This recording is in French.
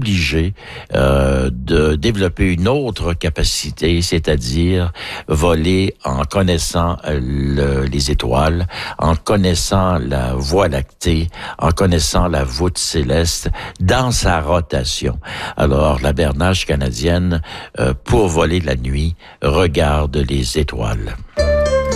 obligé de développer une autre capacité, c'est-à-dire voler en connaissant les étoiles, en connaissant la Voie lactée, en connaissant la voûte céleste dans sa rotation. Alors, la Bernache canadienne, pour voler la nuit, regarde les étoiles.